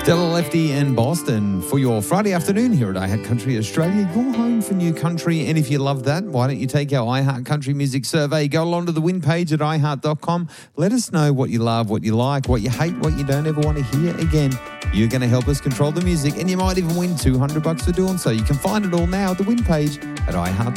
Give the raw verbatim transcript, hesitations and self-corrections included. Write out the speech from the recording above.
Della Lefty and Boston for your Friday afternoon here at iHeart Country Australia. You're home for new country, and if you love that, why don't you take our iHeart Country Music Survey? Go along to the win page at i heart dot com. Let us know what you love, what you like, what you hate, what you don't ever want to hear again. You're going to help us control the music, and you might even win two hundred bucks for doing so. You can find it all now at the win page at i heart